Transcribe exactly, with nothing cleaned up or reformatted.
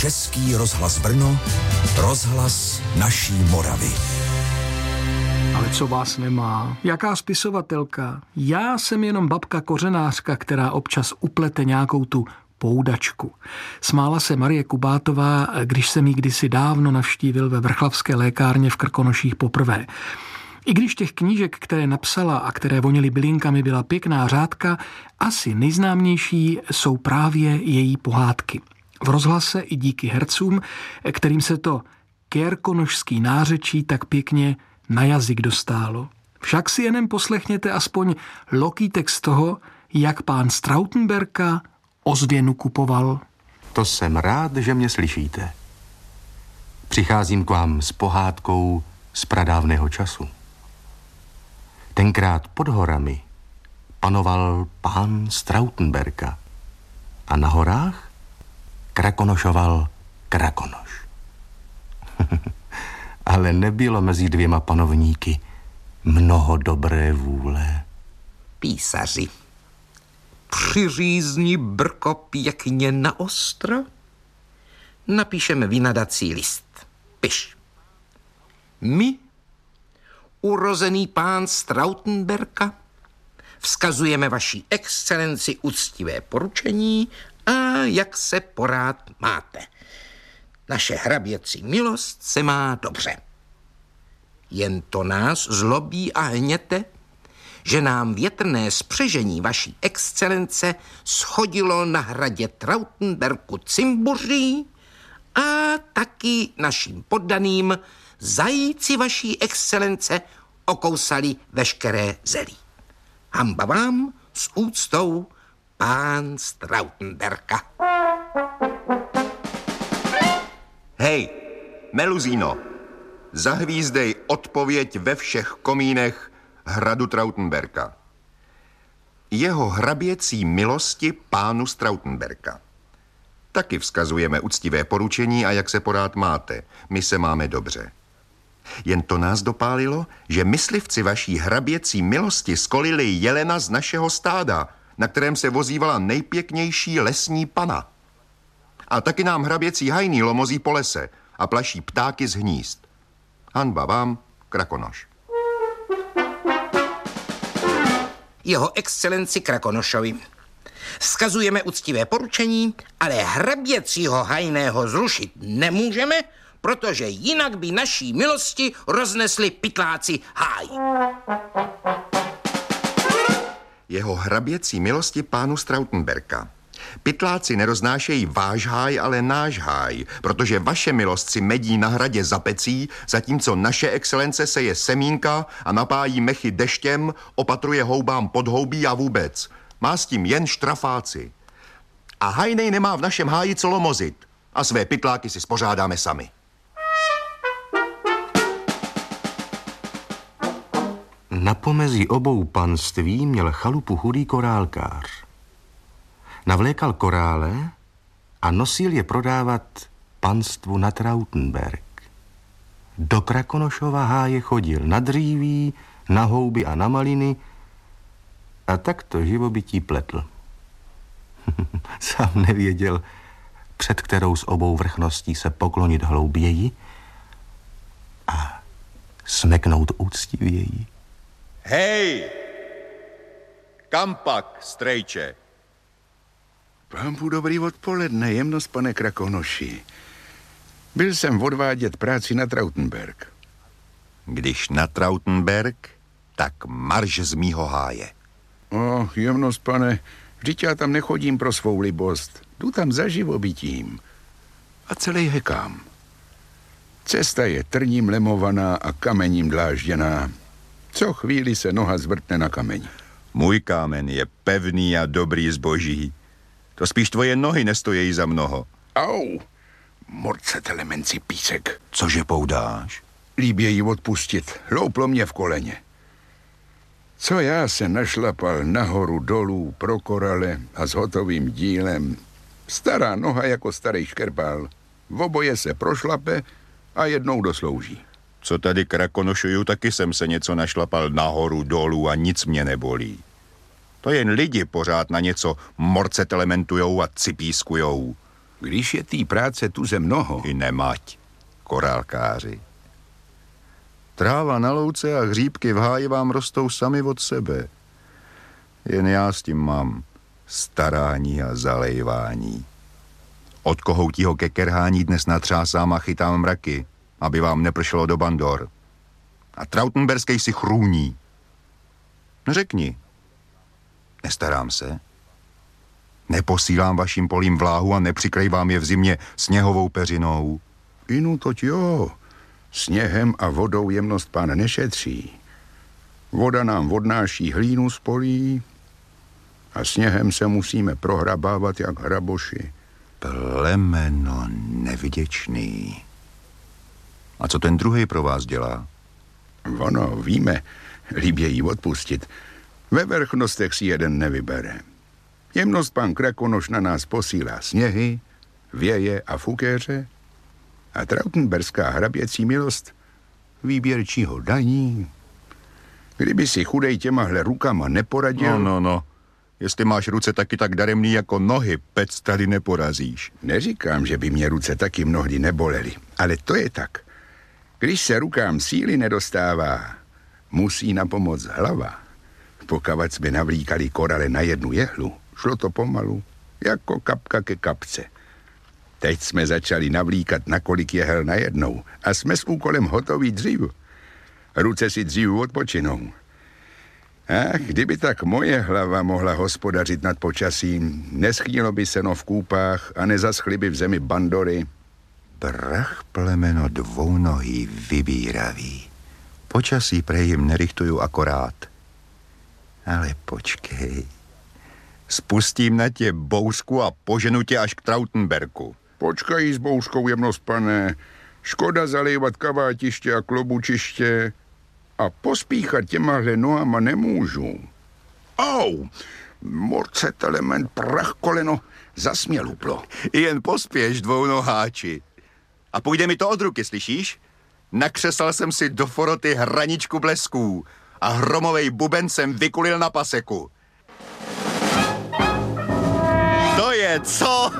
Český rozhlas Brno, rozhlas naší Moravy. Ale co vás nemá? Jaká spisovatelka? Já jsem jenom babka kořenářka, která občas uplete nějakou tu poudačku. Smála se Marie Kubátová, když jsem jí kdysi dávno navštívil ve vrchlavské lékárně v Krkonoších poprvé. I když těch knížek, které napsala a které voněly bylinkami, byla pěkná řádka, asi nejznámější jsou právě její pohádky. V rozhlase i díky hercům, kterým se to kérkonošský nářečí tak pěkně na jazyk dostálo. Však si jenom poslechněte aspoň lokýtek z toho, jak pán Strautenberka ozvěnu kupoval. To jsem rád, že mě slyšíte. Přicházím k vám s pohádkou z pradávného času. Tenkrát pod horami panoval pán Strautenberka a na horách krakonošoval Krakonoš. Ale nebylo mezi dvěma panovníky mnoho dobré vůle. Písaři, přiřízni brko pěkně na ostro, napíšeme vynadací list. Piš. My, urozený pán Strautenberka, vzkazujeme vaší excelenci úctivé poručení a jak se porád máte. Naše hraběcí milost se má dobře. Jen to nás zlobí a hněte, že nám větrné spřežení vaší excelence schodilo na hradě Trautenberku cimbuří a taky našim poddaným zajíci vaší excelence okousali veškeré zelí. Hamba vám s úctou pán Strautenberka. Hej, Meluzíno, zahvízdej odpověď ve všech komínech hradu Trautenberka. Jeho hraběcí milosti pánu Strautenberka. Taky vzkazujeme úctivé poručení a jak se porád máte. My se máme dobře. Jen to nás dopálilo, že myslivci vaší hraběcí milosti skolili jelena z našeho stáda, na kterém se vozívala nejpěknější lesní pana. A taky nám hraběcí hajný lomozí po lese a plaší ptáky z hnízd. Hanba vám, Krakonoš. Jeho excelenci Krakonošovi. Vzkazujeme úctivé poručení, ale hraběcího hajného zrušit nemůžeme, protože jinak by naší milosti roznesli pytláci háj. Jeho hraběcí milosti pánu Strautenberka. Pytláci neroznášejí váš háj, ale náš háj, protože vaše milost si medí na hradě za pecí, zatímco naše excelence seje semínka a napájí mechy deštěm, opatruje houbám podhoubí a vůbec. Má s tím jen štrafáci. A hajnej nemá v našem háji co lomozit a své pytláky si spořádáme sami. Na pomezí obou panství měl chalupu chudý korálkář. Navlékal korále a nosil je prodávat panstvu na Trautenberg. Do Krakonošova háje chodil na dříví, na houby a na maliny a tak to živobytí pletl. Sám nevěděl, před kterou z obou vrchností se poklonit hlouběji a smeknout úctivěji. Hej! Kam pak, strejče? Pámpu dobrý odpoledne, jemnost, pane Krakonoši. Byl jsem odvádět práci na Trautenberg. Když na Trautenberg, tak marš z mýho háje. O, jemnost, pane, vždyť já tam nechodím pro svou libost. Jdu tam za živobytím. A celý hekám. Cesta je trním lemovaná a kamením dlážděná. Co chvíli se noha zvrtne na kameň. Můj kámen je pevný a dobrý zboží. To spíš tvoje nohy nestojí za mnoho. Au, morcetele menci písek. Cože poudáš? Líbě ji odpustit, hlouplo mě v koleně. Co já se našlapal nahoru dolů pro korale a s hotovým dílem. Stará noha jako starý škerpál. V oboje se prošlape a jednou doslouží. Co tady krakonošuju, taky jsem se něco našlapal nahoru dolů a nic mě nebolí. To jen lidi pořád na něco morcetelementujou a cipískujou. Když je tý práce tuze mnoho. I nemať, korálkáři. Tráva na louce a hříbky v háji vám rostou sami od sebe. Jen já s tím mám starání a zalejvání. Od kohoutího ke kerhání dnes natřásám a chytám mraky, aby vám nepršelo do bandor. A Trautenberskej si chrůní. Řekni, nestarám se? Neposílám vašim polím vláhu a nepřikrývám je v zimě sněhovou peřinou? Inu toť jo, sněhem a vodou jemnost pán nešetří. Voda nám odnáší hlínu z polí a sněhem se musíme prohrabávat jak hraboši. Plemeno nevděčný. A co ten druhý pro vás dělá? Ono, víme, líbě jí odpustit. Ve vrchnostech si jeden nevybere. Jemnost pan Krakonoš na nás posílá sněhy, věje a fukéře a Trautenberská hraběcí milost výběrčího daní. Kdyby si chudej těmahle rukama neporadil... No, no, no. Jestli máš ruce taky tak daremný jako nohy, pec tady neporazíš. Neříkám, že by mě ruce taky mnohdy nebolely, ale to je tak. Když se rukám síly nedostává, musí na pomoc hlava. Pokavať jsme navlíkali korale na jednu jehlu, šlo to pomalu, jako kapka ke kapce. Teď jsme začali navlíkat na kolik jehel najednou a jsme s úkolem hotoví dřív. Ruce si dřív odpočinou. Ach, kdyby tak moje hlava mohla hospodařit nad počasím, neschýlo by seno v kůpách a nezaschly by v zemi bandory. Brach plemeno dvounohý vybíravý. Počasí prej jim nerichtuju akorát. Ale počkej. Spustím na tě bouřku a poženu tě až k Trautenberku. Počkej s bouřkou, jemnost pane. Škoda zalejvat kavátiště a klobučiště a pospíchat těmahle nohama nemůžu. Au! Morcet element, prach koleno, zasměl uplo. Jen pospěš, dvounoháči. A půjde mi to od ruky, slyšíš? Nakřesal jsem si do foroty hraničku blesků a hromovej buben jsem vykulil na paseku. To je co?